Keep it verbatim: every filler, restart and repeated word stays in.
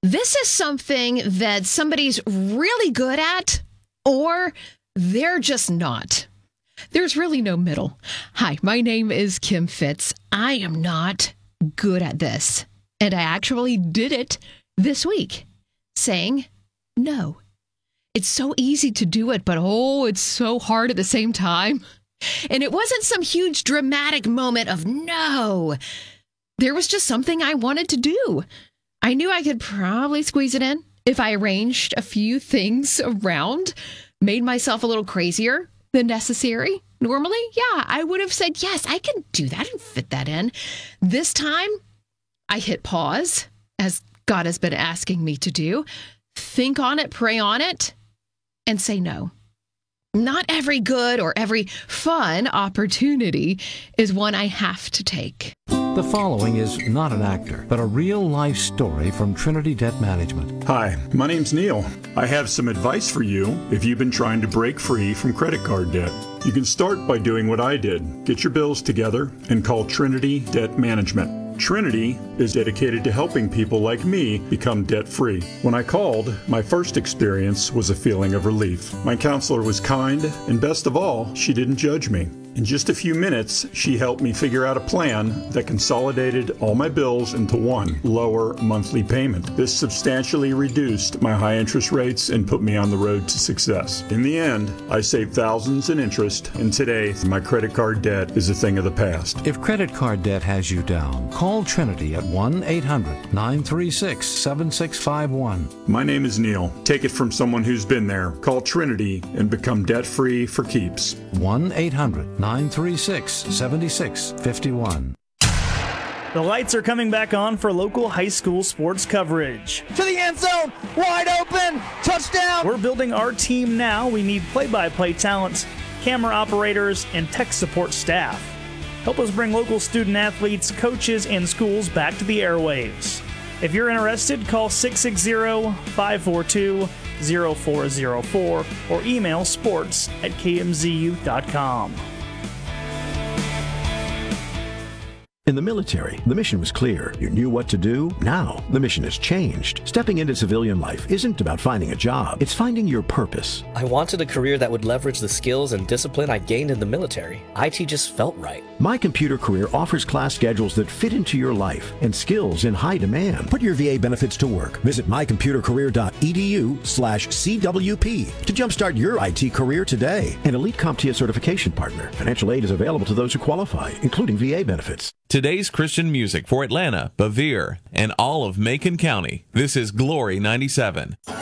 This is something that somebody's really good at, or they're just not. There's really no middle. Hi, my name is Kim Fitz. I am not good at this. And I actually did it this week, saying no. It's so easy to do it, but oh, it's so hard at the same time. And it wasn't some huge dramatic moment of no. There was just something I wanted to do. I knew I could probably squeeze it in if I arranged a few things around, made myself a little crazier than necessary. Normally, yeah, I would have said, yes, I can do that and fit that in. This time, I hit pause, as God has been asking me to do, think on it, pray on it, and say no. Not every good or every fun opportunity is one I have to take. The following is not an actor, but a real-life story from Trinity Debt Management. Hi, my name's Neil. I have some advice for you if you've been trying to break free from credit card debt. You can start by doing what I did. Get your bills together and call Trinity Debt Management. Trinity is dedicated to helping people like me become debt-free. When I called, my first experience was a feeling of relief. My counselor was kind, and best of all, she didn't judge me. In just a few minutes, she helped me figure out a plan that consolidated all my bills into one lower monthly payment. This substantially reduced my high interest rates and put me on the road to success. In the end, I saved thousands in interest, and today, my credit card debt is a thing of the past. If credit card debt has you down, call Trinity at one eight hundred nine three six seven six five one. My name is Neil. Take it from someone who's been there. Call Trinity and become debt-free for keeps. one eight hundred nine three six seven six five one. The lights are coming back on for local high school sports coverage. To the end zone, wide open, touchdown! We're building our team now. We need play-by-play talent, camera operators, and tech support staff. Help us bring local student athletes, coaches, and schools back to the airwaves. If you're interested, call six six zero, five four two, zero four zero four or email sports at k m z u dot com. In the military, the mission was clear. You knew what to do. Now, the mission has changed. Stepping into civilian life isn't about finding a job. It's finding your purpose. I wanted a career that would leverage the skills and discipline I gained in the military. I T just felt right. My Computer Career offers class schedules that fit into your life and skills in high demand. Put your V A benefits to work. Visit my computer career dot e d u slash c w p to jumpstart your I T career today. An Elite CompTIA certification partner. Financial aid is available to those who qualify, including V A benefits. Today's Christian music for Atlanta, Bevier, and all of Macon County. This is Glory ninety-seven.